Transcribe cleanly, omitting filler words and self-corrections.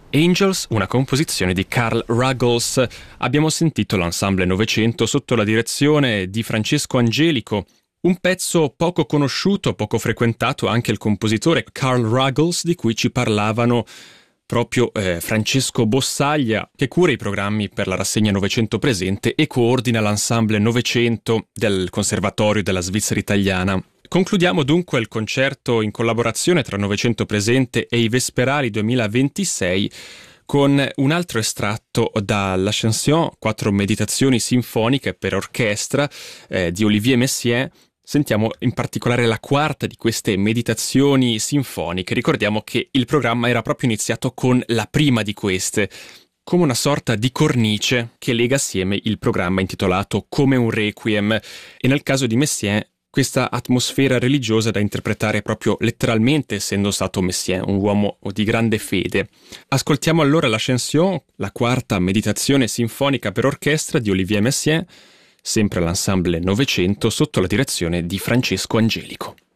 Angels, una composizione di Carl Ruggles. Abbiamo sentito l'Ensemble Novecento sotto la direzione di Francesco Angelico. Un pezzo poco conosciuto, poco frequentato, anche il compositore Carl Ruggles, di cui ci parlavano proprio Francesco Bossaglia, che cura i programmi per la rassegna Novecento Presente e coordina l'Ensemble Novecento del Conservatorio della Svizzera Italiana. Concludiamo dunque il concerto in collaborazione tra Novecento Presente e i Vesperali 2026 con un altro estratto dalla chanson 4 meditazioni sinfoniche per orchestra di Olivier Messiaen. Sentiamo in particolare la quarta di queste meditazioni sinfoniche. Ricordiamo che il programma era proprio iniziato con la prima di queste, come una sorta di cornice che lega assieme il programma intitolato Come un Requiem, e nel caso di Messiaen questa atmosfera religiosa da interpretare proprio letteralmente, essendo stato Messiaen un uomo di grande fede. Ascoltiamo allora la chanson, la quarta meditazione sinfonica per orchestra di Olivier Messiaen, sempre all'Ensemble Novecento sotto la direzione di Francesco Angelico.